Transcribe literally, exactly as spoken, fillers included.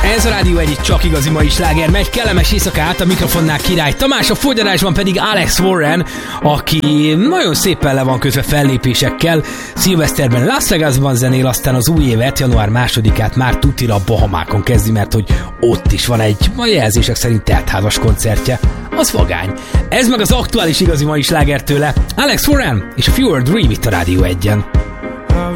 Ez a Rádió egy csak igazi mai sláger. Megy kellemes éjszakát, a mikrofonnál Király Tamás, a folytatásban pedig Alex Warren, aki nagyon szépen le van közve fellépésekkel. Szilveszterben Las Vegasban zenél, aztán az új évet, január másodikát már tutira a Bahamákon kezdi, mert hogy ott is van egy, a jelzések szerint teltházas koncertje. Az vagány. Ez meg az aktuális igazi mai sláger tőle. Alex Warren és a Fewer Dream itt a Rádió egyen.